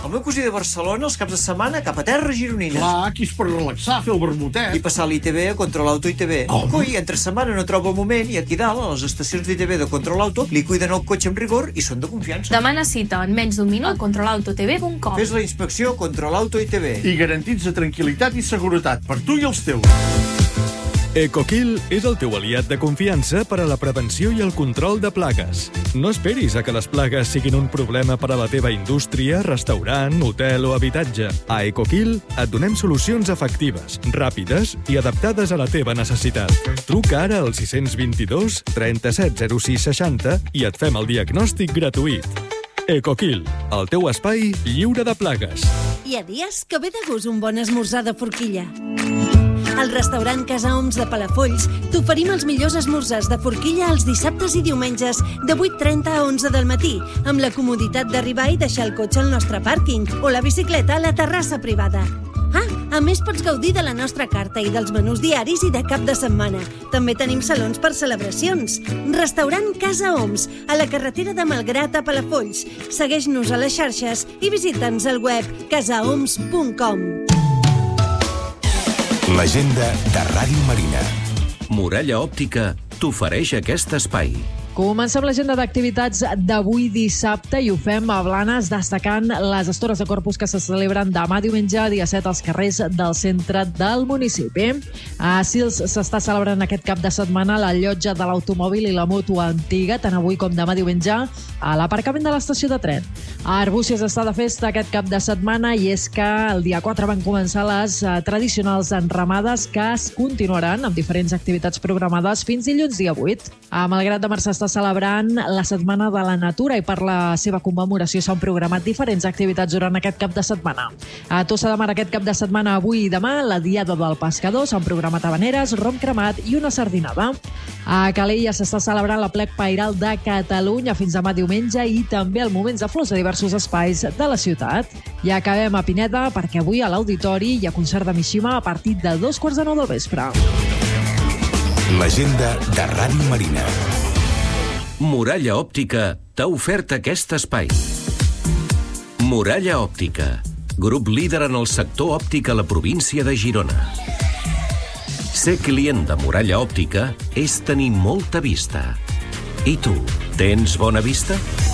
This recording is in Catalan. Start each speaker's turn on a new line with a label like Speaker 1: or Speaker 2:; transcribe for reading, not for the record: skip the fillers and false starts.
Speaker 1: El meu cosí de Barcelona, els caps de setmana, cap a terra gironines.
Speaker 2: Clar, aquí és per relaxar, fer el vermutet.
Speaker 1: I passar l'ITV a Control Auto ITV. Coi, entre setmana no troba el moment i aquí dalt, a les estacions d'ITV de Control Auto, li cuiden el cotxe amb rigor i són de confiança.
Speaker 3: Demana cita en menys d'un minut a controlautotv.com.
Speaker 1: Fes la inspecció Control Auto ITV.
Speaker 2: I garantitza tranquil·litat i seguretat per tu i els teus.
Speaker 4: EcoKill és el teu aliat de confiança per a la prevenció i el control de plagues. No esperis a que les plagues siguin un problema per a la teva indústria, restaurant, hotel o habitatge. A EcoKill et donem solucions efectives, ràpides i adaptades a la teva necessitat. Truca ara al 622 37 06 60 i et fem el diagnòstic gratuït. EcoKill, el teu espai lliure de plagues.
Speaker 5: Hi ha dies que ve de gust un bon esmorzar de forquilla. Al restaurant Casa Oms de Palafolls t'oferim els millors esmorzars de forquilla els dissabtes i diumenges de 8:30 a 11 del matí, amb la comoditat d'arribar i deixar el cotxe al nostre pàrquing o la bicicleta a la terrassa privada. A més pots gaudir de la nostra carta i dels menús diaris i de cap de setmana. També tenim salons per celebracions. Restaurant Casa Oms, a la carretera de Malgrat a Palafolls. Segueix-nos a les xarxes i visita'ns al web casaoms.com.
Speaker 6: L'agenda de Ràdio Marina.
Speaker 7: Muralla Òptica t'ofereix aquest espai.
Speaker 8: Comencem l'agenda d'activitats d'avui dissabte i ho fem a Blanes destacant les estores de Corpus que se celebren demà diumenge, dia 7, als carrers del centre del municipi. A Sils s'està celebrant aquest cap de setmana la llotja de l'automòbil i la moto antiga, tant avui com demà diumenge, a l'aparcament de l'estació de tren. A Arbúcies està de festa aquest cap de setmana i és que el dia 4 van començar les tradicionals enramades que es continuaran amb diferents activitats programades fins dilluns dia 8. A Malgrat de Mar s'està celebrant la Setmana de la Natura i per la seva commemoració s'han programat diferents activitats durant aquest cap de setmana. A Tossa de Mar aquest cap de setmana, avui i demà, la Diada del Pescador, s'han programat habaneres, rom cremat i una sardinada. A Calella s'està celebrant la Plec Pairal de Catalunya fins demà diumenge i també el Moments de Flors a diversos espais de la ciutat. I acabem a Pineda perquè avui a l'Auditori hi ha concert de Mishima a partir de 8:45 del vespre.
Speaker 6: L'agenda de Ràdio Marina.
Speaker 7: Muralla Òptica t'ha ofert aquest espai. Muralla Òptica, grup líder en el sector òptic a la província de Girona. Ser client de Muralla Òptica és tenir molta vista. I tu, tens bona vista?